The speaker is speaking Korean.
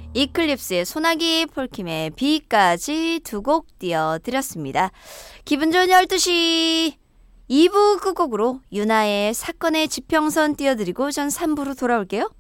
이클립스의 소나기, 폴킴의 비까지 두 곡 띄워드렸습니다. 기분 좋은 12시 2부 끝곡으로 유나의 사건의 지평선 띄워드리고 전 3부로 돌아올게요.